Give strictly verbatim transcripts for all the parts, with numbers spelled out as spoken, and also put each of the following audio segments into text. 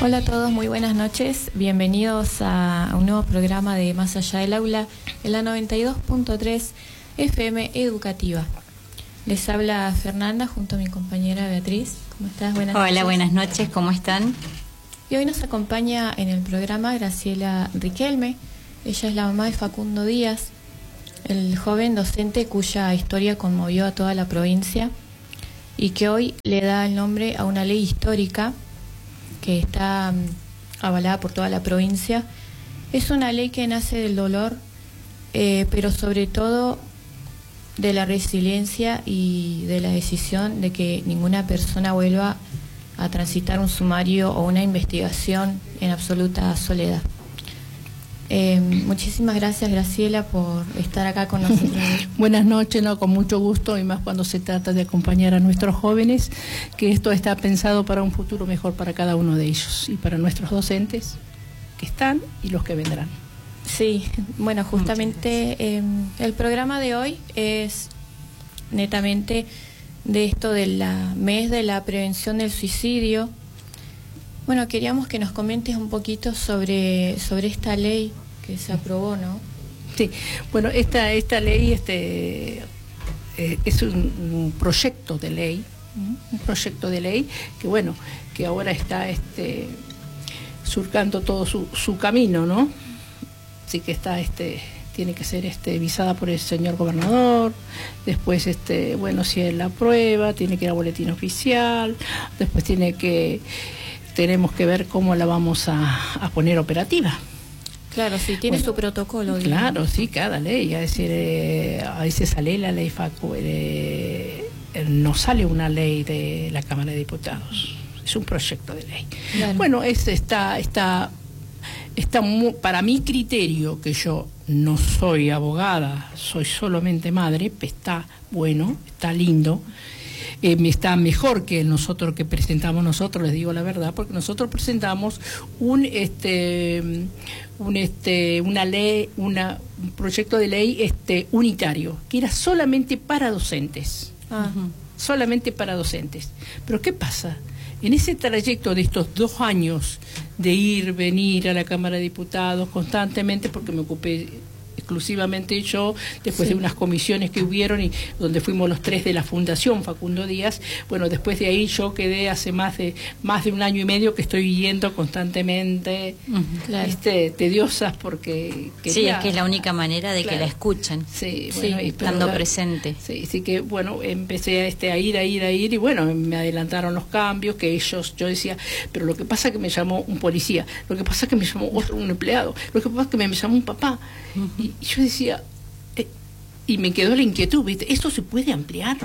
Hola a todos, muy buenas noches. Bienvenidos a un nuevo programa de Más Allá del Aula en la noventa y dos punto tres F M Educativa. Les habla Fernanda junto a mi compañera Beatriz. ¿Cómo estás? Buenas Hola, noches. buenas noches, ¿cómo están? Y hoy nos acompaña en el programa Graciela Riquelme. Ella es la mamá de Facundo Díaz, el joven docente cuya historia conmovió a toda la provincia y que hoy le da el nombre a una ley histórica que está um, avalada por toda la provincia. Es una ley que nace del dolor, eh, pero sobre todo de la resiliencia y de la decisión de que ninguna persona vuelva a transitar un sumario o una investigación en absoluta soledad. Eh, muchísimas gracias, Graciela, por estar acá con nosotros. Buenas noches, no, con mucho gusto, y más cuando se trata de acompañar a nuestros jóvenes, que esto está pensado para un futuro mejor para cada uno de ellos y para nuestros docentes que están y los que vendrán. Sí, bueno, justamente eh, el programa de hoy es netamente de esto del mes de la prevención del suicidio. Bueno, queríamos que nos comentes un poquito sobre, sobre esta ley que se aprobó, ¿no? Sí, bueno, esta, esta ley este, eh, es un, un proyecto de ley, un proyecto de ley que, bueno, que ahora está este, surcando todo su, su camino, ¿no? Así que está, este, tiene que ser este, visada por el señor gobernador, después, este, bueno, si él la aprueba, tiene que ir a boletín oficial, después tiene que... tenemos que ver cómo la vamos a, a poner operativa. Claro, sí, tiene bueno, su protocolo. Claro, digamos. Sí, cada ley. Es decir, eh, a veces sale la ley Facu, eh, no sale una ley de la Cámara de Diputados, es un proyecto de ley. Claro. Bueno, es, está, está, está muy, para mi criterio, que yo no soy abogada, soy solamente madre, está bueno, está lindo. Eh, está mejor que nosotros que presentamos nosotros, les digo la verdad, porque nosotros presentamos un este un este una ley, una un proyecto de ley este unitario, que era solamente para docentes. Ah. Uh-huh. Solamente para docentes. Pero ¿qué pasa? En ese trayecto de estos dos años de ir, venir a la Cámara de Diputados constantemente, porque me ocupé exclusivamente yo, después sí. de unas comisiones que hubieron y donde fuimos los tres de la Fundación Facundo Díaz, bueno, después de ahí yo quedé hace más de más de un año y medio que estoy yendo constantemente, uh-huh. claro. este, tediosas porque quería, sí, es que es la única manera de claro. que la escuchen, sí, bueno, sí, y, estando la, presente. Sí, sí que bueno, empecé a, este, a ir, a ir, a ir y bueno, me adelantaron los cambios que ellos, yo decía, pero lo que pasa es que me llamó un policía, lo que pasa es que me llamó otro, un empleado, lo que pasa es que me, me llamó un papá, uh-huh. y Y yo decía, eh, y me quedó la inquietud, ¿viste? ¿Esto se puede ampliar?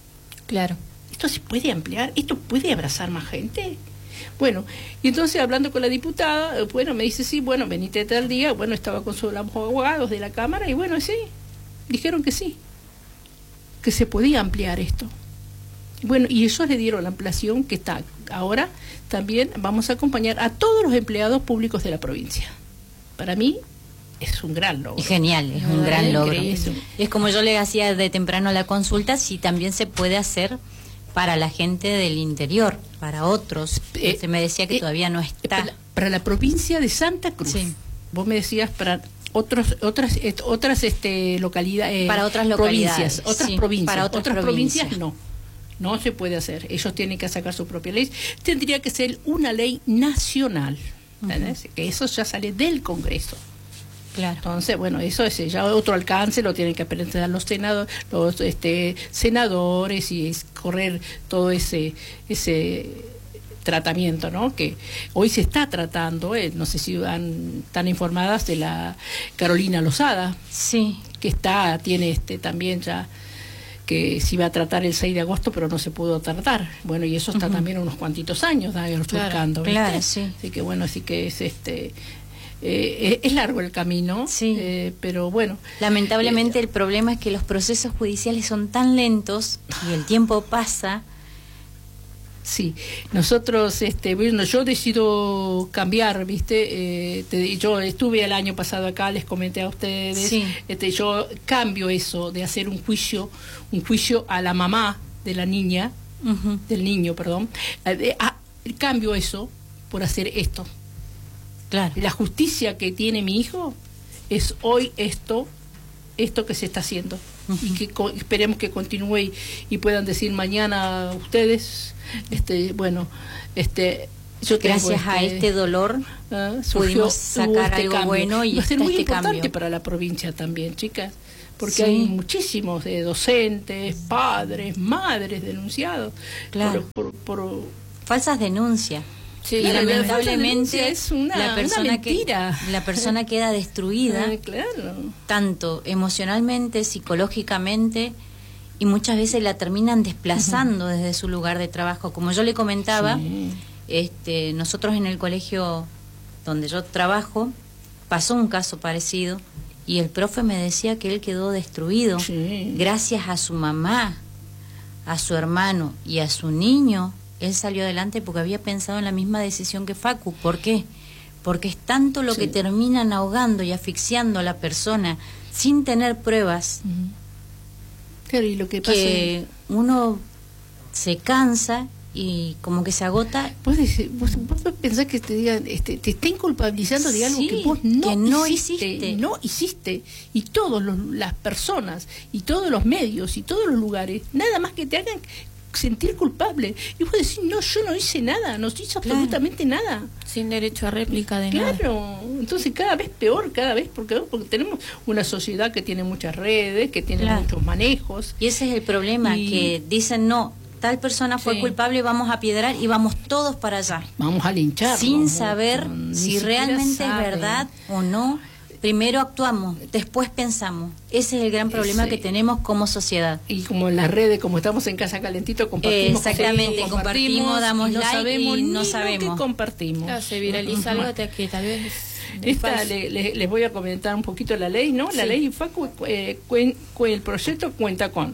Claro. ¿Esto se puede ampliar? ¿Esto puede abrazar más gente? Bueno, y entonces hablando con la diputada, bueno, me dice, sí, bueno, venite tal día, bueno, estaba con los abogados de la Cámara, y bueno, sí, dijeron que sí, que se podía ampliar esto. Bueno, y ellos le dieron la ampliación que está. Ahora también vamos a acompañar a todos los empleados públicos de la provincia. Para mí, es un gran logro. Es genial, es un gran logro. Es como yo le hacía de temprano la consulta, si también se puede hacer para la gente del interior, para otros. Eh, se me decía que eh, todavía no está. Para la, para la provincia de Santa Cruz. Sí. Vos me decías para otros otras est, otras este localidades, eh, para otras localidades, provincias, otras sí, provincias, para otras, otras provincias. provincias no. No se puede hacer. Ellos tienen que sacar su propia ley. Tendría que ser una ley nacional. ¿Entendés? Uh-huh. Que eso ya sale del Congreso. Claro. Entonces, bueno, eso es ya otro alcance, lo tienen que presentar los senadores, los este, senadores y es correr todo ese ese tratamiento, ¿no? Que hoy se está tratando, eh, no sé si han, están informadas de la Carolina Lozada, sí, que está tiene este también ya que se iba a tratar el seis de agosto, pero no se pudo tratar. Bueno, y eso está uh-huh. también unos cuantitos años, ¿no? Surcando, claro, claro, sí. Así que bueno, así que es este Eh, es largo el camino, sí. eh, pero bueno. Lamentablemente eh, el problema es que los procesos judiciales son tan lentos y el tiempo pasa. Sí, nosotros, este, bueno, yo decido cambiar, ¿viste? Eh, te, yo estuve el año pasado acá, les comenté a ustedes, sí. este, yo cambio eso de hacer un juicio, un juicio a la mamá de la niña, uh-huh. del niño, perdón, eh, a, cambio eso por hacer esto. Claro. La justicia que tiene mi hijo es hoy esto, esto que se está haciendo. Uh-huh. Y que co- esperemos que continúe y, y puedan decir mañana ustedes, este, bueno, este, yo gracias tengo, a este, este dolor uh, pudimos sacar este algo cambio. bueno y va a ser muy este importante cambio para la provincia también, chicas, porque sí. hay muchísimos eh, docentes, padres, madres denunciados, claro. por, por, por falsas denuncias. Sí, y lamentablemente es una, la persona una mentira. que la persona queda destruida, ah, claro. tanto emocionalmente, psicológicamente, y muchas veces la terminan desplazando uh-huh. desde su lugar de trabajo. Como yo le comentaba, sí. este, nosotros en el colegio donde yo trabajo pasó un caso parecido y el profe me decía que él quedó destruido sí. gracias a su mamá, a su hermano y a su niño. Él salió adelante porque había pensado en la misma decisión que Facu. ¿Por qué? Porque es tanto lo sí. que terminan ahogando y asfixiando a la persona sin tener pruebas uh-huh. claro, y lo que, pasa que es... uno se cansa y como que se agota. Vos, decís, vos, vos pensás que te digan, este, te estén culpabilizando de algo sí, que vos no, que no hiciste, hiciste. no hiciste, y todas las personas, y todos los medios, y todos los lugares, nada más que te hagan sentir culpable. Y vos decís, no, yo no hice nada, no hice claro. absolutamente nada. Sin derecho a réplica de claro. nada. Claro, entonces cada vez peor, cada vez, porque, porque tenemos una sociedad que tiene muchas redes, que tiene claro. muchos manejos. Y ese es el problema, y... que dicen, no, tal persona fue sí. culpable, vamos a piedrar y vamos todos para allá. Vamos a linchar. Sin no, saber no, si realmente sabe. es verdad o no. Primero actuamos, después pensamos. Ese es el gran problema sí. que tenemos como sociedad. Y como en las redes, como estamos en Casa Calentito, compartimos. Exactamente, compartimos, compartimos damos y no like sabemos y no ni sabemos. Lo que compartimos. Claro, se viraliza algo que tal vez... Esta, le, le, les voy a comentar un poquito la ley, ¿no? La sí. ley Facu, eh, cuen, cuen, el proyecto cuenta con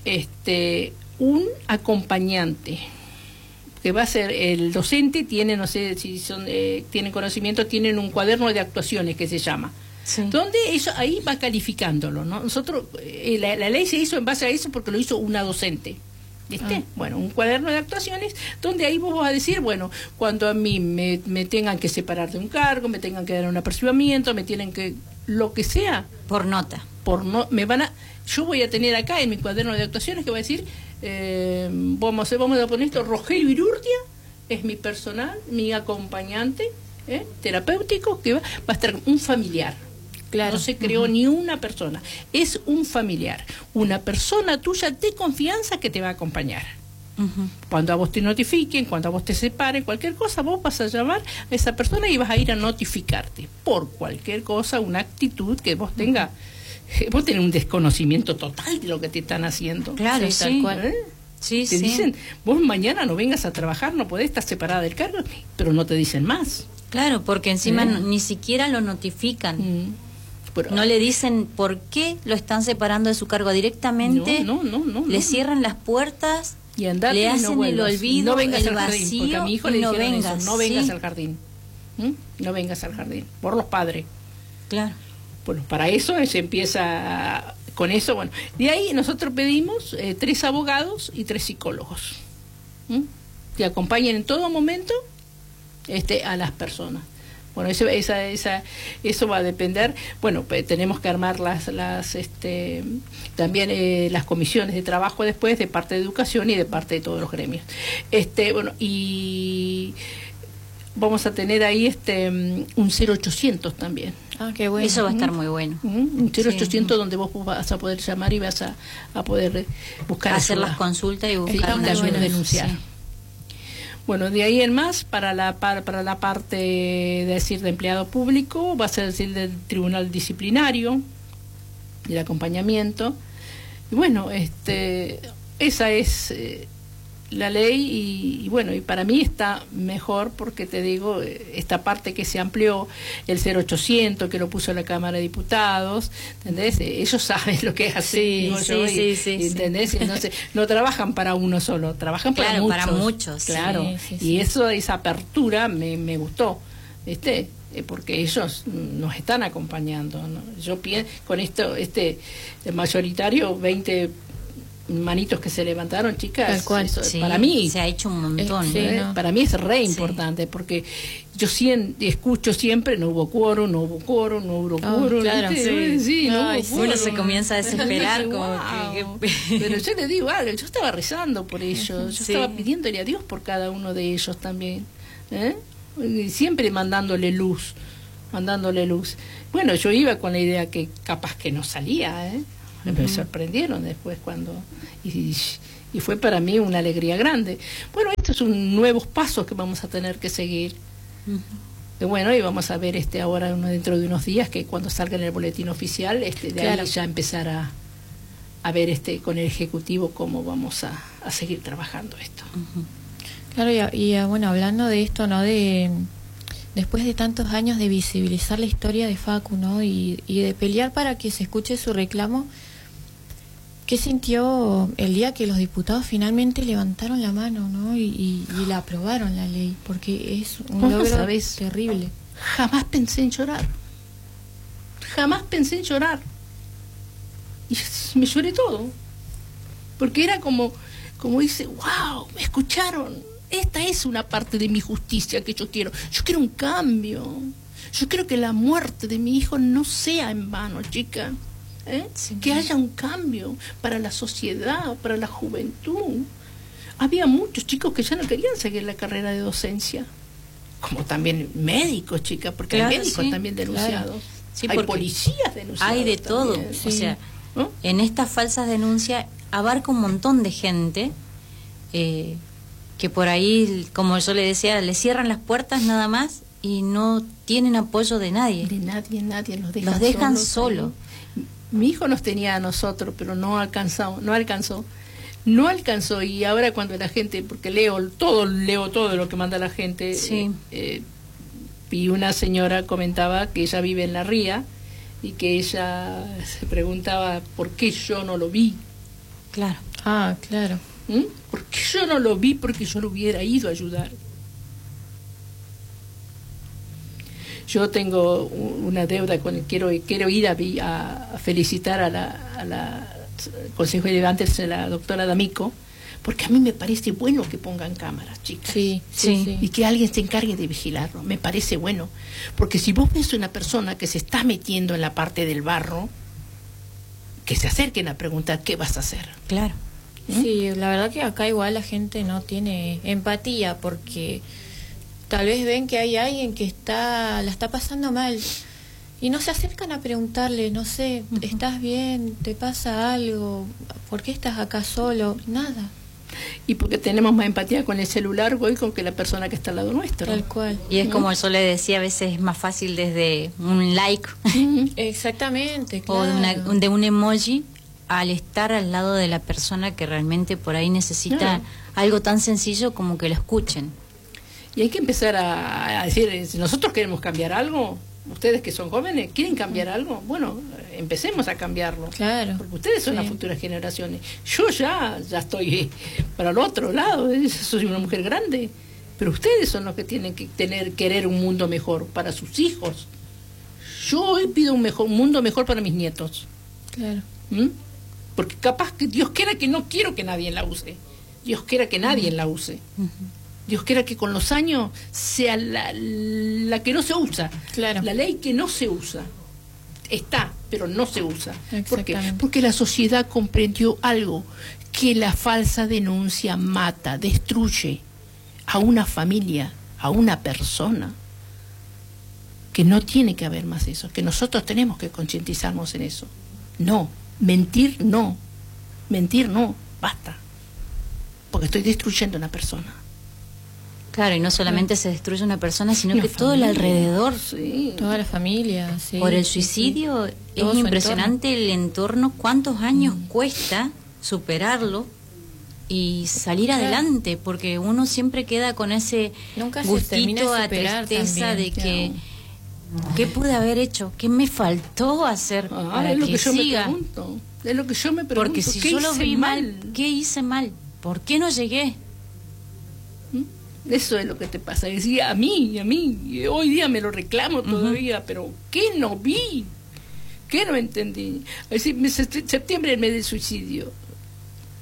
este un acompañante que va a ser el docente, tiene, no sé si son eh, tienen conocimiento, tienen un cuaderno de actuaciones que se llama. Sí. Donde eso ahí va calificándolo, ¿no? Nosotros eh, la, la ley se hizo en base a eso porque lo hizo una docente. ¿Viste? Ah. Bueno, un cuaderno de actuaciones donde ahí vos vas a decir, bueno, cuando a mí me, me tengan que separar de un cargo, me tengan que dar un apercibimiento, me tienen que lo que sea, por nota. Por no me van a yo voy a tener acá en mi cuaderno de actuaciones que va a decir eh, vamos a vamos a poner esto, Rogelio Irurtia es mi personal, mi acompañante, ¿eh? terapéutico, que va, va a estar un familiar. Claro. No se creó uh-huh. ni una persona, es un familiar, una persona tuya de confianza que te va a acompañar. Uh-huh. Cuando a vos te notifiquen, cuando a vos te separen, cualquier cosa, vos vas a llamar a esa persona y vas a ir a notificarte por cualquier cosa, una actitud que vos tengas. Uh-huh. Vos tenés un desconocimiento total de lo que te están haciendo. Claro, sí, sí. tal cual. ¿Eh? Sí, te sí. dicen, vos mañana no vengas a trabajar, no podés estar separada del cargo, pero no te dicen más. Claro, porque encima ¿Eh? no, ni siquiera lo notifican. Mm. Pero, no le dicen por qué lo están separando de su cargo directamente. No, no, no, no le no. cierran las puertas, y andate le hacen no el olvido, no vengas el al jardín, vacío, porque a mi hijo le no dijeron vengas, eso, no vengas sí. al jardín. ¿Mm? No vengas al jardín, por los padres. Claro. Bueno, para eso se empieza con eso. Bueno, de ahí nosotros pedimos eh, tres abogados y tres psicólogos ¿Mm? que acompañen en todo momento este a las personas. Bueno, eso, esa, esa, eso va a depender. Bueno, pues, tenemos que armar las, las, este, también eh, las comisiones de trabajo después de parte de educación y de parte de todos los gremios. Este, bueno, y vamos a tener ahí este un cero ochocientos también. Ah, qué bueno. Eso va a estar muy bueno. Un cero ochocientos sí. donde vos vas a poder llamar y vas a, a poder buscar hacer ayuda. las consultas y buscar una ayuda, denunciar. Sí. Bueno, de ahí en más, para la para, para la parte de decir de empleado público, va a ser decir del tribunal disciplinario, del acompañamiento. Y bueno, este esa es eh, la ley y, y bueno, y para mí está mejor porque te digo, esta parte que se amplió, el cero ochocientos que lo puso la Cámara de Diputados, ¿entendés? Ellos saben lo que es así, sí, sí, yo, sí, y, sí, ¿entendés? Sí. Entonces, no trabajan para uno solo, trabajan claro, para muchos. para muchos. Claro, sí, sí, y sí. eso, esa apertura me, me gustó, ¿viste? Porque ellos nos están acompañando, ¿no? Yo pienso, con esto, este mayoritario, veinte manitos que se levantaron, chicas. Tal cual. Eso, Sí, para mí se ha hecho un montón. Eh, sí, ¿eh? no. Para mí es re Sí. importante, porque yo sien, escucho siempre, no hubo quórum, no hubo quórum, no hubo quórum. claro, ¿viste? sí. Sí, no Ay, hubo sí. quórum. Uno se comienza a desesperar, como Wow. que- que- Pero yo le digo algo, yo estaba rezando por ellos, yo Sí. estaba pidiéndole a Dios por cada uno de ellos también, ¿eh? Y siempre mandándole luz, mandándole luz. Bueno, yo iba con la idea que capaz que no salía, ¿eh? Me sorprendieron después cuando... Y, y fue para mí una alegría grande. Bueno, estos son nuevos pasos que vamos a tener que seguir. Y bueno, y vamos a ver este ahora uno dentro de unos días, que cuando salga en el boletín oficial, este de Claro. ahí ya empezar a, a ver este con el Ejecutivo cómo vamos a, a seguir trabajando esto. Claro, y, y, ah, bueno, hablando de esto, ¿no? De después de tantos años de visibilizar la historia de Facu, ¿no? Y, y de pelear para que se escuche su reclamo, ¿qué sintió el día que los diputados finalmente levantaron la mano, ¿no? Y, y, y la aprobaron la ley, porque es un ¿Vos no logro sabés? terrible. Jamás pensé en llorar. Jamás pensé en llorar. Y me lloré todo. Porque era como, como dice, wow, me escucharon. Esta es una parte de mi justicia que yo quiero. Yo quiero un cambio. Yo quiero que la muerte de mi hijo no sea en vano, chica. ¿Eh? Sí. Que haya un cambio para la sociedad, para la juventud. Había muchos chicos que ya no querían seguir la carrera de docencia. Como también médicos, chicas, porque Claro, hay médicos sí, también denunciados. Sí, hay porque policías denunciados. hay de todo. también, O Sí. sea, ¿no? en estas falsas denuncias abarca un montón de gente eh, que por ahí, como yo le decía, le cierran las puertas nada más y no tienen apoyo de nadie. De nadie, nadie los deja Los dejan solos solo. ahí. Mi hijo nos tenía a nosotros, pero no alcanzó, no alcanzó. No alcanzó, y ahora cuando la gente, porque leo todo, leo todo lo que manda la gente, Sí. eh, eh, y una señora comentaba que ella vive en La Ría y que ella se preguntaba por qué yo no lo vi. Claro. Ah, claro. ¿Mm? ¿Por qué yo no lo vi? Porque yo lo hubiera ido a ayudar. Yo tengo una deuda con el, quiero quiero ir a, vi- a felicitar a la, a la Consejo de antes a la doctora D'Amico, porque a mí me parece bueno que pongan cámaras, chicas. Sí, sí, Sí. sí. Y que alguien se encargue de vigilarlo, me parece bueno. Porque si vos ves una persona que se está metiendo en la parte del barro, que se acerquen a preguntar qué vas a hacer. Claro. Sí, la verdad que acá igual la gente no tiene empatía porque tal vez ven que hay alguien que está la está pasando mal y no se acercan a preguntarle, no sé, ¿estás bien? ¿Te pasa algo? ¿Por qué estás acá solo? Nada, Y porque tenemos más empatía con el celular hoy con que la persona que está al lado nuestro. tal cual. Y es como yo le decía, a veces es más fácil desde un like Exactamente, claro. o de, una- de un emoji al estar al lado de la persona que realmente por ahí necesita Claro. algo tan sencillo como que lo escuchen. Y hay que empezar a, a decir, eh, si nosotros queremos cambiar algo, ustedes que son jóvenes, ¿quieren cambiar algo? Bueno, eh, empecemos a cambiarlo. Claro. Porque ustedes son Sí. las futuras generaciones. Yo ya, ya estoy eh, para el otro lado, eh, soy una mujer grande. Pero ustedes son los que tienen que tener, querer un mundo mejor para sus hijos. Yo hoy pido un mejor un mundo mejor para mis nietos. Claro. ¿Mm? Porque capaz que Dios quiera que no quiero que nadie la use. Dios quiera que nadie la use. Dios quiera que con los años sea la, la que no se usa. Claro. La ley que no se usa. Está, pero no se usa. ¿Por qué? Exactamente. Porque la sociedad comprendió algo, que la falsa denuncia mata, destruye a una familia, a una persona. Que no tiene que haber más eso, que nosotros tenemos que concientizarnos en eso. No, mentir no, mentir no, basta. Porque estoy destruyendo a una persona. Claro, y no solamente se destruye una persona, sino Una que todo el familia, alrededor. Sí. Toda la familia, sí. Por el sí, sí. suicidio Todo es su impresionante el entorno, cuántos años cuesta superarlo y salir Claro. adelante, porque uno siempre queda con ese Nunca se termina gustito de a superar tristeza también, de que ¿qué pude haber hecho? ¿Qué me faltó hacer Ah, para es lo que, que yo siga? me pregunto. Es lo que yo me pregunto. Porque si ¿qué yo lo hice vi mal, ¿qué hice mal? ¿Por qué no llegué? ¿Mm? Eso es lo que te pasa. Decía a mí, a mí. Y hoy día me lo reclamo todavía, pero ¿qué no vi? ¿Qué no entendí? Es decir, me- sept- septiembre, el mes del suicidio.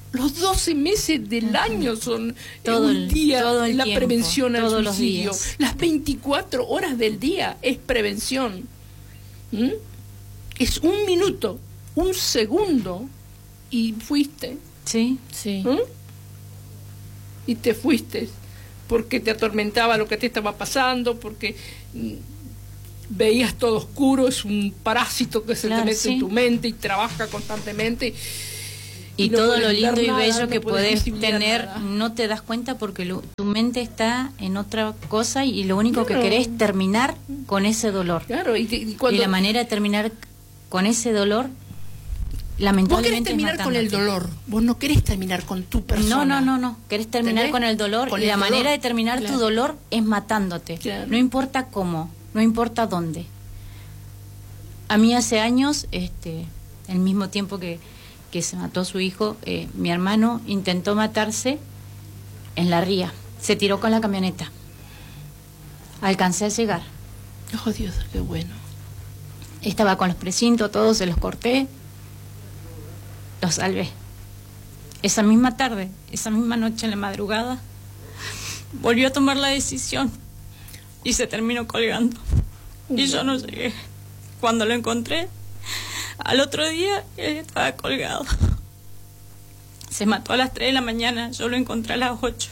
los doce meses del uh-huh. año son todo un el, día todo el la tiempo, prevención al todos suicidio. Los días. Las veinticuatro horas del día es prevención. ¿Mm? Es un minuto, un segundo y fuiste. Sí, sí. ¿Mm? Y te fuiste porque te atormentaba lo que te estaba pasando, porque mm, veías todo oscuro, es un parásito que se claro, te mete sí. en tu mente y trabaja constantemente. Y, y no todo lo lindo y nada, bello que no podés tener, nada. No te das cuenta porque lo, tu mente está en otra cosa y lo único claro. que querés es terminar con ese dolor. Claro, y, y, cuando... y la manera de terminar con ese dolor, lamentablemente vos querés terminar con el dolor, vos no querés terminar con tu persona. No, no, no, no, querés terminar ¿Entendés? Con el dolor con y el la dolor. Manera de terminar claro. tu dolor es matándote. Claro. No importa cómo, no importa dónde. A mí hace años, este, el mismo tiempo que que se mató su hijo, eh, mi hermano intentó matarse en la ría, se tiró con la camioneta, alcancé a llegar. Oh Dios, qué bueno. Estaba con los precintos, todos se los corté, los salvé. Esa misma tarde, esa misma noche en la madrugada, volvió a tomar la decisión y se terminó colgando. Y yo no llegué. Cuando lo encontré, al otro día él estaba colgado. Se mató a las tres de la mañana, yo lo encontré a las ocho.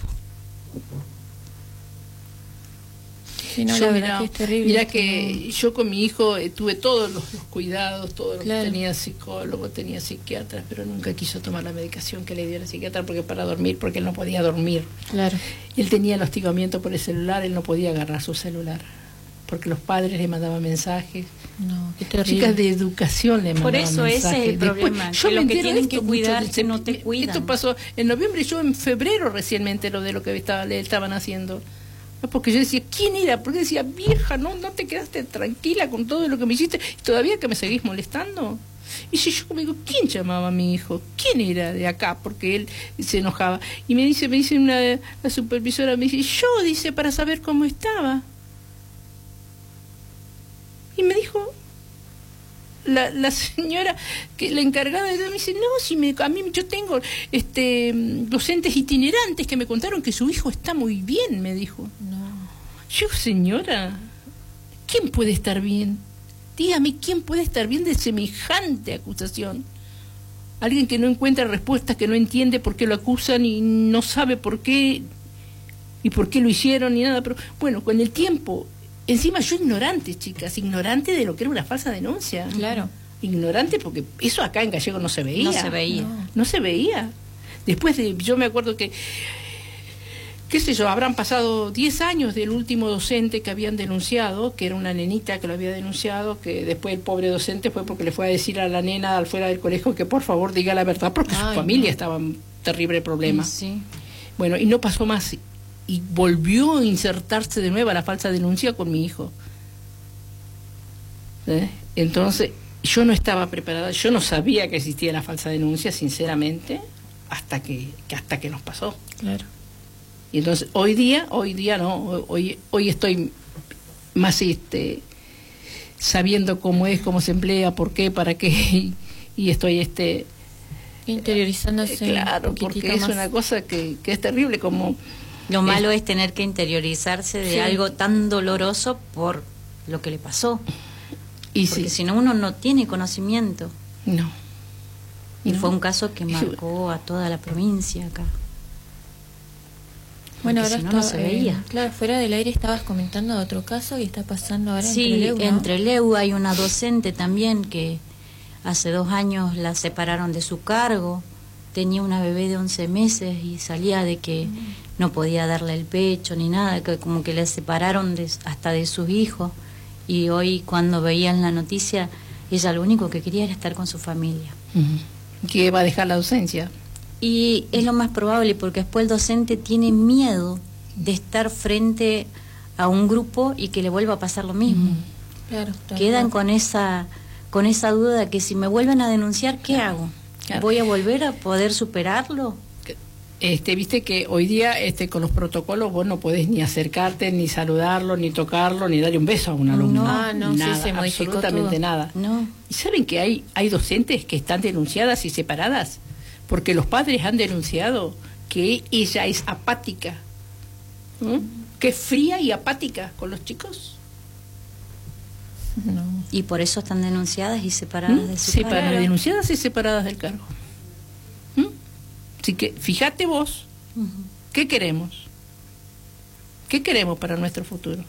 Sí, no, yo, la verdad que es terrible. Mira que yo con mi hijo eh, tuve todos los, los cuidados, todo claro. tenía psicólogo, tenía psiquiatra, pero nunca quiso tomar la medicación que le dio la psiquiatra porque para dormir, porque él no podía dormir. Claro. Él tenía el hostigamiento por el celular, él no podía agarrar su celular, porque los padres le mandaban mensajes. No, qué terrible. Chicas de educación le mandaban Por eso mensajes. ese es el problema. Después, yo que lo que tienen que cuidar que no te cuidan. Esto pasó en noviembre, yo en febrero recién me entero de lo que estaba, le estaban haciendo. Porque yo decía, ¿quién era? Porque decía, vieja, no, no te quedaste tranquila con todo lo que me hiciste y todavía que me seguís molestando. Y si yo me digo, ¿quién llamaba a mi hijo? ¿Quién era de acá? Porque él se enojaba. Y me dice, me dice una, la supervisora, me dice, yo, dice, para saber cómo estaba. Y me dijo, la, la señora, que la encargada de me dice, no, si me, a mí yo tengo este docentes itinerantes que me contaron que su hijo está muy bien, me dijo. No. Yo, señora, ¿quién puede estar bien? Dígame, ¿quién puede estar bien de semejante acusación? Alguien que no encuentra respuestas, que no entiende por qué lo acusan y no sabe por qué y por qué lo hicieron ni nada. Pero bueno, con el tiempo, encima yo ignorante, chicas, ignorante de lo que era una falsa denuncia. Claro. Ignorante porque eso acá en Gallego no se veía. No se veía. No, no se veía. Después de, yo me acuerdo que, qué sé yo, habrán pasado diez años del último docente que habían denunciado, que era una nenita que lo había denunciado, que después el pobre docente fue porque le fue a decir a la nena al fuera del colegio que por favor diga la verdad porque Ay, su familia no. estaba en terrible problema. Sí. Bueno, y no pasó más. Y volvió a insertarse de nuevo a la falsa denuncia con mi hijo. ¿Eh? Entonces, yo no estaba preparada, yo no sabía que existía la falsa denuncia, sinceramente, hasta que, que hasta que nos pasó. Claro. Y entonces, hoy día, hoy día no, hoy, hoy estoy más este sabiendo cómo es, cómo se emplea, por qué, para qué, y, y estoy este interiorizándose. Eh, claro, porque es más. Una cosa que, que es terrible, como lo malo es, es tener que interiorizarse de sí. algo tan doloroso por lo que le pasó. Y porque sí. si no, uno no tiene conocimiento. No. Y no. fue un caso que marcó a toda la provincia acá. Bueno, porque ahora si no, está, no se veía. Eh, claro, fuera del aire estabas comentando otro caso y está pasando ahora sí, entre Leu, ¿no? entre Leu hay una docente también que hace dos años la separaron de su cargo. Tenía una bebé de once meses y salía de que mm. no podía darle el pecho ni nada, que como que la separaron de, hasta de sus hijos. Y hoy cuando veían la noticia, ella lo único que quería era estar con su familia. Uh-huh. ¿Que va a dejar la docencia? Y es lo más probable, porque después el docente tiene miedo de estar frente a un grupo y que le vuelva a pasar lo mismo. Uh-huh. Claro, claro, Quedan claro. con esa con esa duda de que si me vuelven a denunciar, ¿qué claro. hago? Claro. ¿Voy a volver a poder superarlo? Este, viste que hoy día este, con los protocolos vos no podés ni acercarte, ni saludarlo, ni tocarlo, ni darle un beso a un alumno. No, ah, no, nada, sí, se absolutamente todo. nada. No. ¿Y saben que hay, hay docentes que están denunciadas y separadas porque los padres han denunciado que ella es apática, ¿no? Que es fría y apática con los chicos. No. Y por eso están denunciadas y separadas ¿Mm? de su Separa, cargo. Denunciadas y separadas del cargo. ¿Mm? Así que fíjate vos, uh-huh. ¿qué queremos? ¿Qué queremos para nuestro futuro?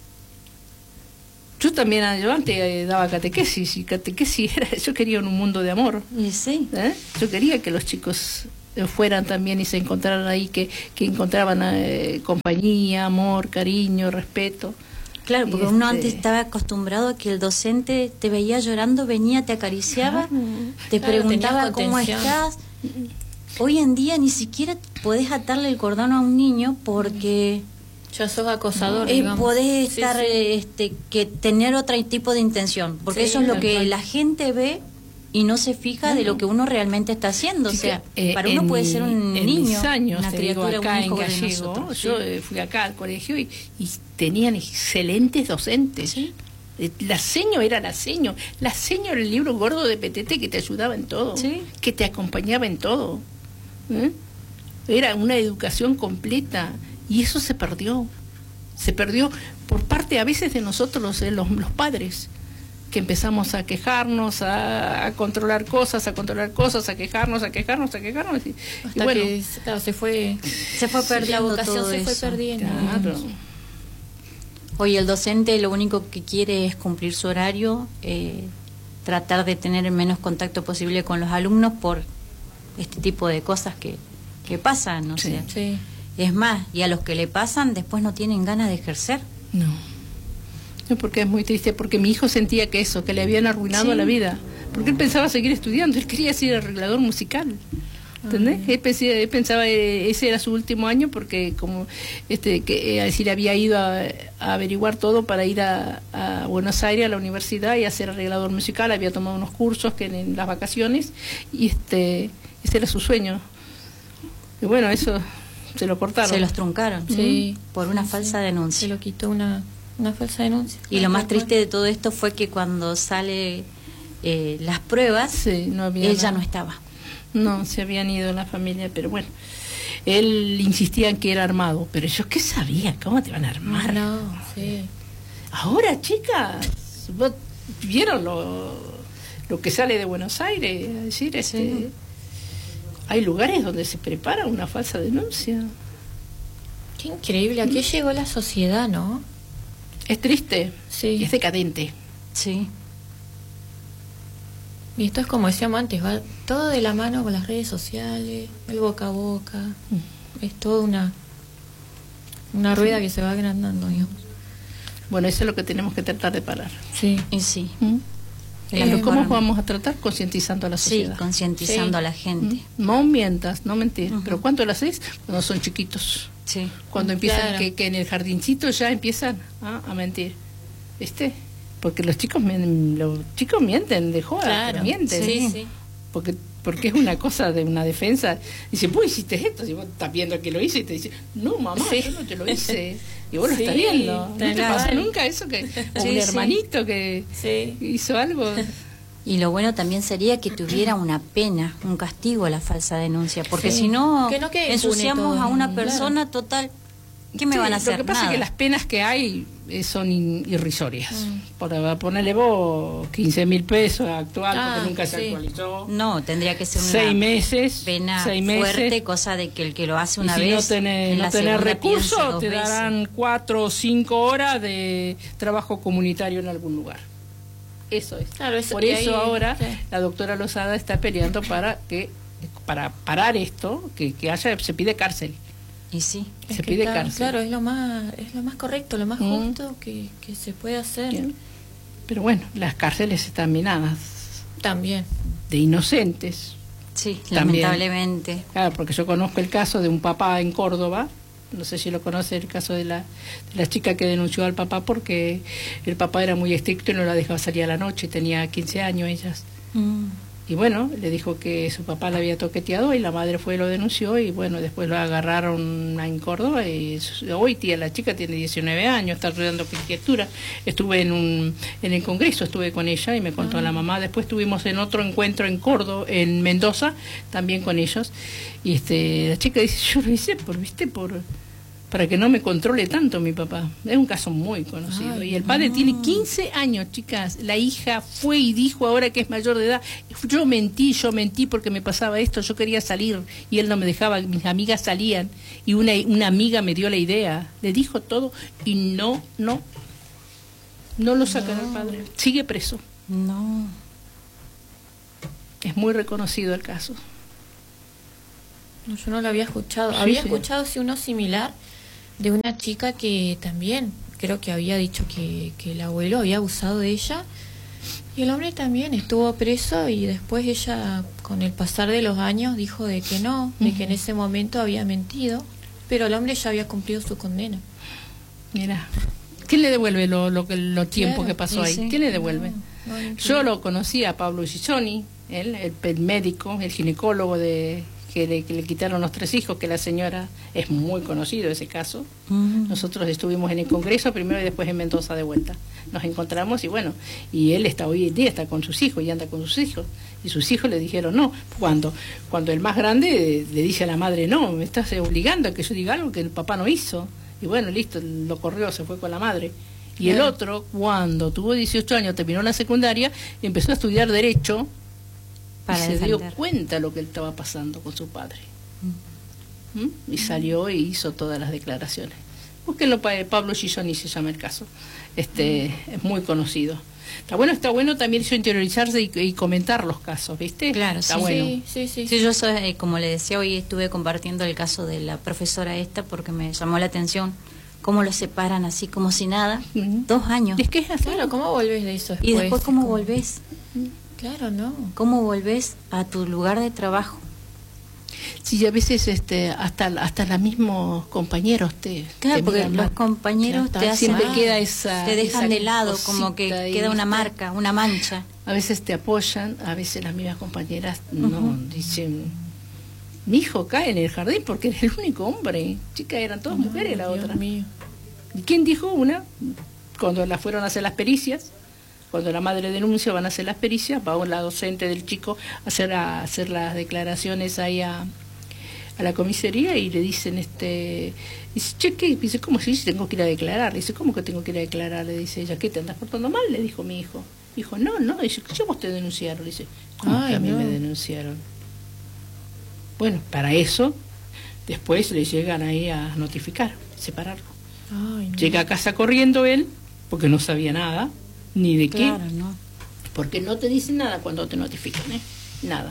Yo también, yo antes eh, daba catequesis, y catequesis era, yo quería un mundo de amor. Y sí. ¿Eh? Yo quería que los chicos fueran también y se encontraran ahí, que, que encontraban eh, compañía, amor, cariño, respeto. Claro, porque este... uno antes estaba acostumbrado a que el docente te veía llorando, venía, te acariciaba, claro. te claro, preguntaba cómo estás. Hoy en día ni siquiera podés atarle el cordón a un niño porque... Ya sos acosador, eh, digamos. Podés sí, estar, sí. este, que tener otro tipo de intención, porque sí, eso es lo que la gente ve y no se fija no. de lo que uno realmente está haciendo. Sí, o sea, eh, para uno en, puede ser un en niño, mis años, una criatura, digo, acá un hijo en Gallego, de nosotros. Yo sí. fui acá al colegio y, y tenían excelentes docentes. ¿Sí? La seño era la seño. La seño era el libro gordo de Petete que te ayudaba en todo, ¿sí? Que te acompañaba en todo. ¿Eh? Era una educación completa y eso se perdió. Se perdió por parte a veces de nosotros los, los, los padres, que empezamos a quejarnos, a, a controlar cosas, a controlar cosas, a quejarnos, a quejarnos, a quejarnos. Y, Hasta y bueno, que claro, se fue, se fue perdiendo la vocación todo se fue eso. perdiendo. Claro. Hoy el docente lo único que quiere es cumplir su horario, eh, tratar de tener el menos contacto posible con los alumnos por este tipo de cosas que, que pasan, no sí, sé. Sí. Es más, y a los que le pasan después no tienen ganas de ejercer. No. No, porque es muy triste, porque mi hijo sentía que eso, que le habían arruinado sí. la vida. Porque él pensaba seguir estudiando, él quería ser arreglador musical. ¿Entendés? Él, pensaba, él pensaba eh, ese era su último año porque como este que eh, decir había ido a, a averiguar todo para ir a, a Buenos Aires a la universidad y a ser arreglador musical, había tomado unos cursos que en, en las vacaciones y este ese era su sueño. Y bueno, eso se lo cortaron. Se los truncaron, sí, por una sí, falsa sí. denuncia. Se lo quitó una, una falsa denuncia. Y lo más triste de todo esto fue que cuando sale eh, las pruebas, sí, no había ella nada. no estaba. No, se habían ido la familia, pero bueno, él insistía en que era armado, pero ellos qué sabían, ¿cómo te van a armar? No, sí. Ahora, chicas, ¿vos vieron lo, lo que sale de Buenos Aires? Es decir, este, sí. Hay lugares donde se prepara una falsa denuncia. Qué increíble, ¿a qué llegó la sociedad, no? Es triste, sí. Es decadente. Sí. Y esto es como decíamos antes, va todo de la mano con las redes sociales, el boca a boca, mm. es toda una una rueda sí. que se va agrandando, digamos. Bueno, eso es lo que tenemos que tratar de parar. Sí, y sí. ¿Mm? Eh, ¿Cómo bueno. vamos a tratar? Concientizando a la sociedad. Sí, concientizando sí. a la gente. ¿Mm? No mientas, no mentir. Uh-huh. ¿Pero cuánto lo haces? Cuando son chiquitos. Sí. Cuando empiezan, claro. que, que en el jardincito ya empiezan ¿ah? a mentir. ¿Viste? Porque los chicos los chicos mienten de joda, claro. mienten. Sí, sí. Porque porque es una cosa de una defensa. Dice, vos hiciste esto, si vos estás viendo que lo hice y te dice, no mamá, sí. yo no te lo hice. Y vos lo sí, estás viendo. ¿No te pasa nunca eso que o sí, un hermanito sí. que sí. hizo algo? Y lo bueno también sería que tuviera una pena, un castigo a la falsa denuncia, porque sí. si no, que no ensuciamos a una persona claro. total. ¿Qué me sí, van a hacer? Lo que pasa Nada. es que las penas que hay eh, son in, irrisorias. Mm. Por ponerle vos quince mil pesos actual, ah, porque nunca se sí. actualizó. No, tendría que ser una seis meses, pena seis meses. fuerte, cosa de que el que lo hace una y si vez. no tenés, no tenés recursos, te darán veces. cuatro o cinco horas de trabajo comunitario en algún lugar. Eso es. Claro, eso, Por eso ahí, ahora sí. la doctora Lozada está peleando para que para parar esto, que, que haya se pide cárcel. Y sí, se pide está, cárcel. Claro, es lo más es lo más correcto, lo más mm. justo que, que se puede hacer. Bien. Pero bueno, las cárceles están minadas. También. De inocentes. Sí, también. Lamentablemente. Claro, porque yo conozco el caso de un papá en Córdoba, no sé si lo conoce, el caso de la, de la chica que denunció al papá porque el papá era muy estricto y no la dejaba salir a la noche, tenía quince años ellas. Mm. y bueno, le dijo que su papá la había toqueteado y la madre fue y lo denunció y bueno, después lo agarraron en Córdoba y hoy tía, la chica tiene diecinueve años, está estudiando arquitectura. Estuve en un en el congreso, estuve con ella y me contó ah. la mamá. Después estuvimos en otro encuentro en Córdoba, en Mendoza, también con ellos. Y este la chica dice, yo lo hice por, viste, por para que no me controle tanto mi papá. Es un caso muy conocido. Ay, y el padre no. tiene quince años, chicas. La hija fue y dijo ahora que es mayor de edad, yo mentí, yo mentí porque me pasaba esto, yo quería salir y él no me dejaba, mis amigas salían y una, una amiga me dio la idea. Le dijo todo y no, no, no lo sacan al no. padre. Sigue preso. No. Es muy reconocido el caso. No, yo no lo había escuchado. Sí, había sí. escuchado sí, uno similar de una chica que también creo que había dicho que, que el abuelo había abusado de ella y el hombre también estuvo preso y después ella con el pasar de los años dijo de que no, de uh-huh. que en ese momento había mentido, pero el hombre ya había cumplido su condena. Mira, ¿quién le devuelve lo, lo, lo tiempo claro, que pasó sí, ahí? Sí. ¿Quién le devuelve? No, no Yo lo conocí a Pablo Gizzoni, él, el, el médico, el ginecólogo de Que le, que le quitaron los tres hijos, que la señora, es muy conocido ese caso. Uh-huh. Nosotros estuvimos en el Congreso primero y después en Mendoza de vuelta. Nos encontramos y bueno, y él está hoy en día, está con sus hijos y anda con sus hijos. Y sus hijos le dijeron no. Cuando, cuando el más grande le dice a la madre, no, me estás obligando a que yo diga algo que el papá no hizo. Y bueno, listo, lo corrió, se fue con la madre. Y yeah. el otro, cuando tuvo dieciocho años, terminó la secundaria, empezó a estudiar Derecho, Para y se defender. dio cuenta lo que él estaba pasando con su padre. Mm. ¿Mm? Y salió y hizo todas las declaraciones. Búsquenlo, Pablo Gizzoni se llama el caso. Este mm. es muy conocido. Está bueno, está bueno también eso, interiorizarse y, y comentar los casos, ¿viste? Claro, está sí, bueno. Sí, sí, sí. sí yo soy, como le decía, hoy estuve compartiendo el caso de la profesora esta porque me llamó la atención cómo lo separan así como si nada. Mm. Dos años. Es que es así. Claro, ¿cómo volvés de eso después? Y después, ¿cómo ¿Cómo? volvés? Mm. Claro, no. ¿Cómo volvés a tu lugar de trabajo? Sí, a veces este, hasta hasta los mismos compañeros te Claro, te porque los mal. compañeros claro, te hacen, siempre queda esa te dejan esa de lado, como que queda una marca, una mancha. A veces te apoyan, a veces las mismas compañeras uh-huh. no dicen, mi hijo cae en el jardín porque era el único hombre. Chicas, eran todas no, mujeres la Dios otra. Mío. ¿Y quién dijo una? Cuando la fueron a hacer las pericias. Cuando la madre denuncia, van a hacer las pericias, va la docente del chico a hacer, a hacer las declaraciones ahí a, a la comisaría y le dicen, este dice, che, ¿qué? Dice, ¿cómo se dice? Tengo que ir a declarar. Le dice, ¿cómo que tengo que ir a declarar? Le dice ella, ¿qué? ¿Te andas portando mal? Le dijo mi hijo. Dijo, no, no, dice, ¿qué vos te denunciaron? Le dice, ¿cómo Ay, que a mí no. me denunciaron? Bueno, para eso, después le llegan ahí a notificar, separarlo. Ay, no. Llega a casa corriendo él, porque no sabía nada. Ni de claro, qué, no. porque no te dicen nada cuando te notifican, ¿eh? Nada.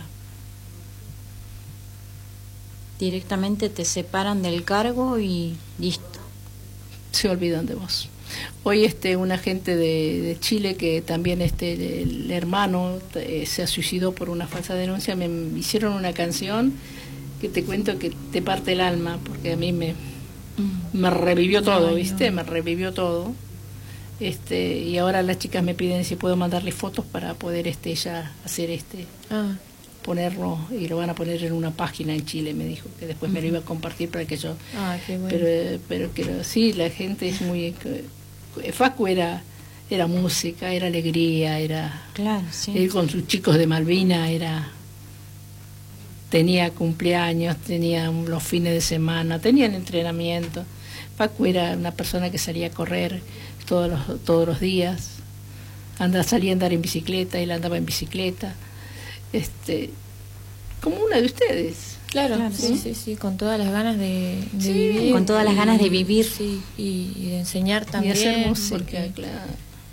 Directamente te separan del cargo y listo. Se olvidan de vos. Hoy este un agente de, de Chile que también este el hermano eh, se suicidó por una falsa denuncia, me hicieron una canción que te cuento que te parte el alma, porque a mí me, mm. me revivió todo, Ay, ¿viste? No. Me revivió todo. Este y ahora las chicas me piden si puedo mandarle fotos para poder este ya hacer este ah. ponerlo y lo van a poner en una página en Chile, me dijo que después uh-huh. me lo iba a compartir para que yo ah, qué bueno. pero pero que sí, la gente es muy Facu era era música, era alegría, era claro, sí. él con sus chicos de Malvina era tenía cumpleaños, tenía los fines de semana, tenían entrenamiento. Facu era una persona que salía a correr todos los, todos los días, anda, salía a andar en bicicleta, él andaba en bicicleta, este, como una de ustedes. Claro, claro sí, sí, sí, con todas las ganas de, de sí, vivir. Con todas las ganas de vivir. Sí, y, y de enseñar también. Y hacer música, porque, claro.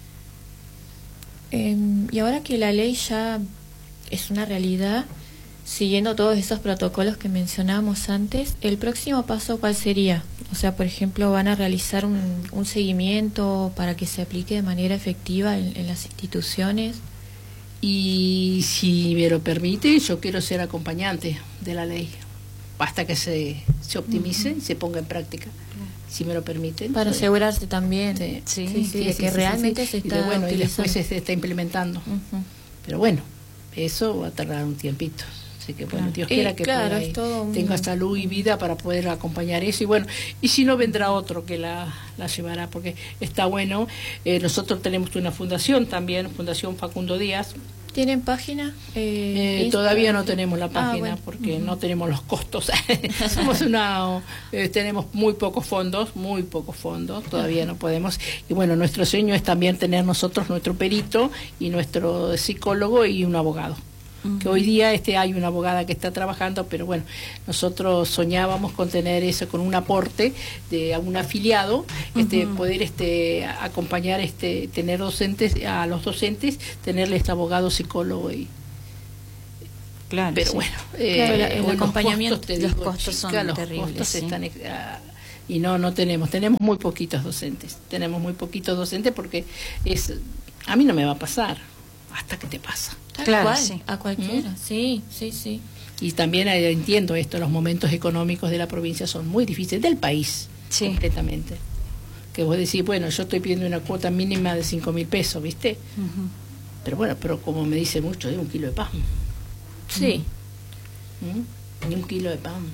Eh, y ahora que la ley ya es una realidad, siguiendo todos esos protocolos que mencionábamos antes, ¿el próximo paso cuál sería? O sea, por ejemplo, ¿van a realizar un, un seguimiento para que se aplique de manera efectiva en, en las instituciones? Y si me lo permite, yo quiero ser acompañante de la ley, hasta que se, se optimice uh-huh. y se ponga en práctica, uh-huh. si me lo permiten. Para pues, asegurarse también sí, sí, sí, sí, de sí, que sí, realmente sí, se sí. está Y de, bueno, utilizando. y después se, se está implementando. Uh-huh. Pero bueno, eso va a tardar un tiempito. Así que bueno, Dios y, quiera que claro, pueda, todo un... tenga salud y vida para poder acompañar eso. Y bueno, y si no, vendrá otro que la, la llevará, porque está bueno. Eh, nosotros tenemos una fundación también, Fundación Facundo Díaz. ¿Tienen página? Eh, eh, todavía no tenemos la página, ah, bueno. porque uh-huh. no tenemos los costos. Somos una, eh, tenemos muy pocos fondos, muy pocos fondos, todavía uh-huh. no podemos. Y bueno, nuestro sueño es también tener nosotros nuestro perito y nuestro psicólogo y un abogado. Uh-huh. Que hoy día este hay una abogada que está trabajando, pero bueno, nosotros soñábamos con tener eso, con un aporte de un afiliado, este, uh-huh. poder este acompañar, este tener docentes, a los docentes, tenerles abogado, psicólogo y claro, pero sí. bueno, eh, claro, el, el acompañamiento, los costos, los digo, costos chica, son los terribles, costos sí. están, uh, y no no tenemos, tenemos muy poquitos docentes, tenemos muy poquitos docentes porque es, a mí no me va a pasar hasta que te pasa. Tal claro, cual, sí. a cualquiera, ¿Mm? sí, sí, sí. Y también eh, entiendo esto, los momentos económicos de la provincia son muy difíciles, del país, sí. completamente. Que vos decís, bueno, yo estoy pidiendo una cuota mínima de cinco mil pesos, ¿viste? Uh-huh. Pero bueno, pero como me dice mucho, es un kilo de pan. Sí. ¿Mm? Ni un kilo de pan.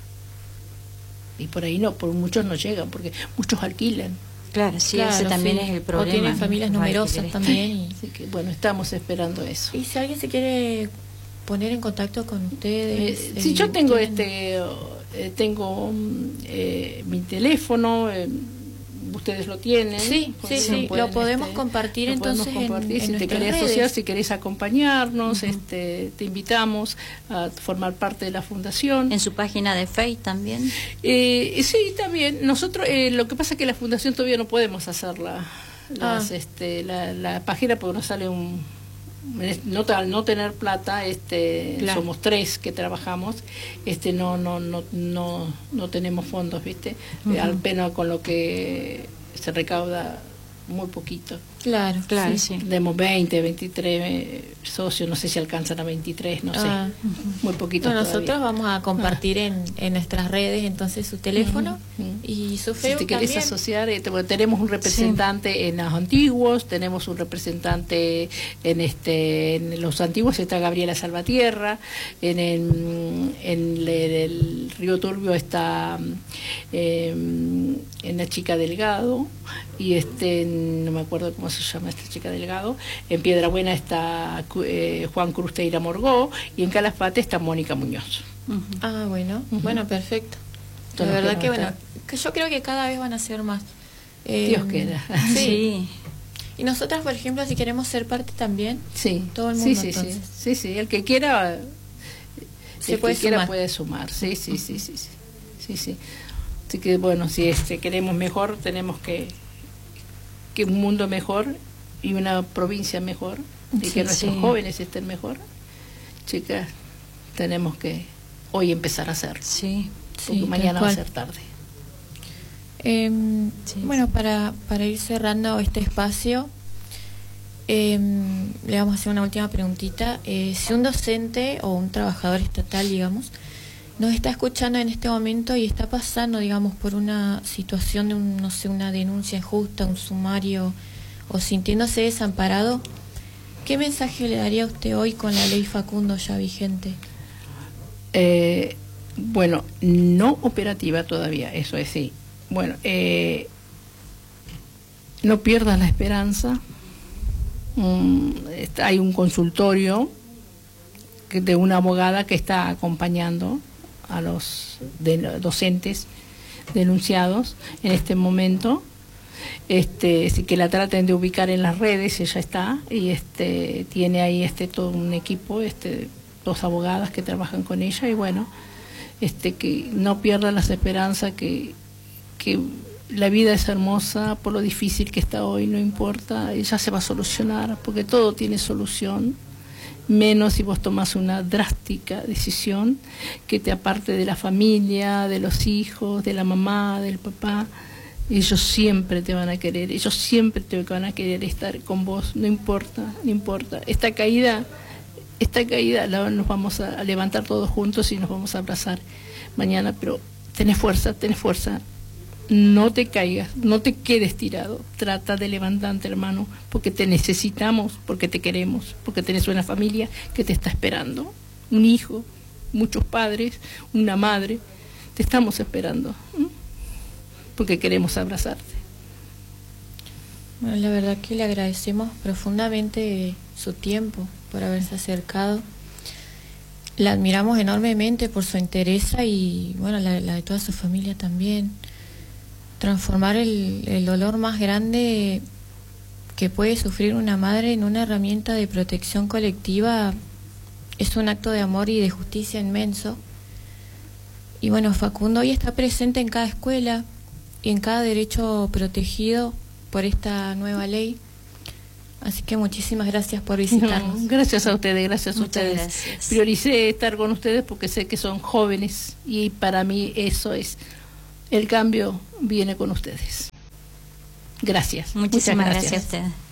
Y por ahí no, por muchos no llegan, porque muchos alquilan. Claro, sí, claro, ese también sí. es el problema. O tienen familias numerosas también. Y... Así que bueno, estamos esperando eso. Y si alguien se quiere poner en contacto con ustedes. Eh, eh, si yo tengo tienen... este, eh, tengo eh, mi teléfono, eh, ustedes lo tienen. Sí, sí, sí, lo podemos este, compartir lo entonces podemos compartir. en, si en te querés redes. asociar, si querés acompañarnos, uh-huh. este, te invitamos a formar parte de la fundación. En su página de Facebook también. Eh, sí, también. Nosotros, eh, lo que pasa es que la fundación todavía no podemos hacer la, las, ah. este, la, la página porque nos sale un... No, al no tener plata, este, claro. somos tres que trabajamos, este, no, no, no, no, no tenemos fondos, ¿viste? Uh-huh. Al pena con lo que se recauda muy poquito. Claro, claro, sí. Tenemos veinte, veintitrés socios, no sé si alcanzan a veintitrés, no ah. sé. Uh-huh. Muy poquito. Bueno, nosotros vamos a compartir ah. en, en nuestras redes entonces su teléfono uh-huh. y su Facebook. Si te querés también. asociar, este, bueno, tenemos un representante sí. en los antiguos, tenemos un representante en este en los antiguos está Gabriela Salvatierra, en el, en el, el Río Turbio está eh, en la Chica Delgado y este no me acuerdo cómo se llama esta Chica Delgado. En Piedrabuena está eh, Juan Cruz Teira Morgó y en Calafate está Mónica Muñoz. Uh-huh. Ah, bueno, uh-huh. bueno, perfecto. La verdad que bueno, que yo creo que cada vez van a ser más. Eh, Dios quiera. Sí. sí. Y nosotras, por ejemplo, si queremos ser parte también, sí. todo el mundo. Sí, sí, entonces. sí, sí, sí, el que quiera, se el puede que quiera sumar. puede sumar. Sí, sí, sí, sí, sí, sí, sí. Así que bueno, si este queremos mejor, tenemos que que un mundo mejor y una provincia mejor y sí, que nuestros sí. jóvenes estén mejor. Chicas, tenemos que hoy empezar a hacerlo. Sí, porque sí, mañana va a ser tarde. Eh, sí, bueno, sí. para para ir cerrando este espacio, eh, le vamos a hacer una última preguntita. Eh, si un docente o un trabajador estatal, digamos, nos está escuchando en este momento y está pasando, digamos, por una situación de, un, no sé, una denuncia injusta, un sumario, o sintiéndose desamparado, ¿qué mensaje le daría a usted hoy con la ley Facundo ya vigente? Eh, bueno, no operativa todavía, eso es sí. Bueno, eh, no pierdas la esperanza. Mm, está, hay un consultorio que, de una abogada que está acompañando a los de, docentes denunciados en este momento, este sí, que la traten de ubicar en las redes. Ella está y este tiene ahí este todo un equipo, este dos abogadas que trabajan con ella y bueno, este que no pierdan las esperanzas, que que la vida es hermosa por lo difícil que está hoy, no importa, ella se va a solucionar porque todo tiene solución. Menos si vos tomás una drástica decisión que te aparte de la familia, de los hijos, de la mamá, del papá. Ellos siempre te van a querer, ellos siempre te van a querer estar con vos, no importa, no importa. Esta caída, esta caída la, nos vamos a levantar todos juntos y nos vamos a abrazar mañana, pero tenés fuerza, tenés fuerza. no te caigas, no te quedes tirado, trata de levantarte, hermano, porque te necesitamos, porque te queremos, porque tenés una familia que te está esperando, un hijo, muchos padres, una madre, te estamos esperando, ¿eh? Porque queremos abrazarte. Bueno, la verdad que le agradecemos profundamente su tiempo por haberse acercado. La admiramos enormemente por su entereza y bueno, la, la de toda su familia también. Transformar el, el dolor más grande que puede sufrir una madre en una herramienta de protección colectiva es un acto de amor y de justicia inmenso. Y bueno, Facundo hoy está presente en cada escuela y en cada derecho protegido por esta nueva ley. Así que muchísimas gracias por visitarnos. No, gracias a ustedes, gracias a Muchas ustedes. Gracias. Prioricé estar con ustedes porque sé que son jóvenes y para mí eso es, el cambio viene con ustedes. Gracias. Muchísimas Muchas gracias, gracias a ustedes.